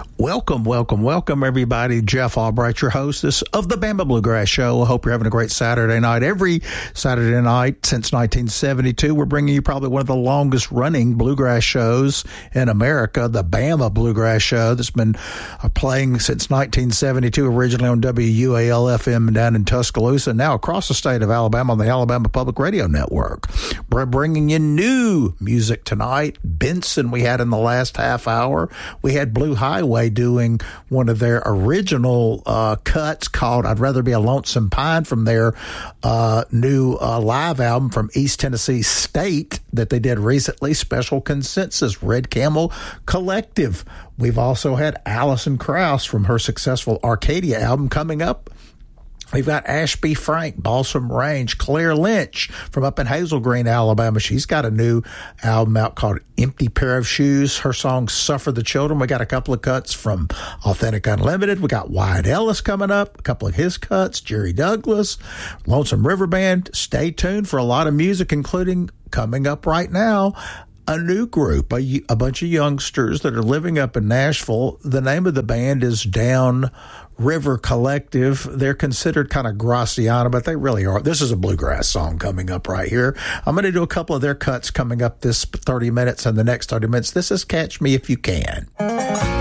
Welcome, everybody. Jeff Albright, your hostess of the Bama Bluegrass Show. I hope you're having a great Saturday night. Every Saturday night since 1972, we're bringing you probably one of the longest-running bluegrass shows in America, the Bama Bluegrass Show, that's been playing since 1972, originally on WUAL-FM down in Tuscaloosa, now across the state of Alabama on the Alabama Public Radio Network. We're bringing you new music tonight. Benson we had in the last half hour. We had Blue Highway doing one of their original cuts called I'd Rather Be a Lonesome Pine from their new live album from East Tennessee State that they did recently, Special Consensus, Red Camel Collective. We've also had Alison Krauss from her successful Arcadia album coming up. We've got Ashby Frank, Balsam Range, Claire Lynch from up in Hazel Green, Alabama. She's got a new album out called Empty Pair of Shoes. Her song Suffer the Children. We got a couple of cuts from Authentic Unlimited. We got Wyatt Ellis coming up, a couple of his cuts, Jerry Douglas, Lonesome River Band. Stay tuned for a lot of music, including coming up right now, a new group, a bunch of youngsters that are living up in Nashville. The name of the band is Down River Collective. They're considered kind of Graciana, but they really are. This is a bluegrass song coming up right here. I'm going to do a couple of their cuts coming up this 30 minutes and the next 30 minutes. This is Catch Me If You Can.